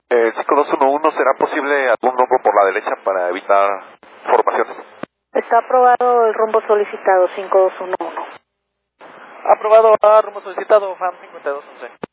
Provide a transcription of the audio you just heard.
5211, ¿será posible algún rumbo por la derecha para evitar formaciones? Está aprobado el rumbo solicitado, 5211. Aprobado a rumbo solicitado, FAM 5211.